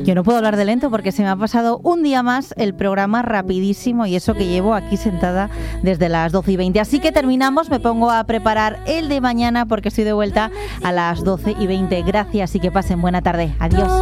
Yo no puedo hablar de lento porque se me ha pasado un día más el programa rapidísimo y eso que llevo aquí sentada desde las 12:20. Así que terminamos, me pongo a preparar el de mañana porque estoy de vuelta a las 12:20. Gracias y que pasen buena tarde. Adiós.